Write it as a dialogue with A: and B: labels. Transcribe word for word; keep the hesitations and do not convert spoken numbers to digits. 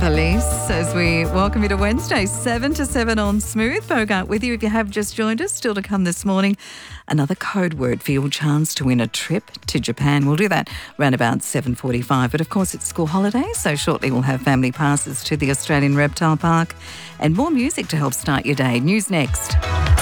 A: Police as we welcome you to Wednesday, seven to seven on Smooth. Bogart with you if you have just joined us. Still to come this morning, another code word for your chance to win a trip to Japan. We'll do that around about seven forty-five. But of course, it's school holidays, so shortly we'll have family passes to the Australian Reptile Park and more music to help start your day. News next.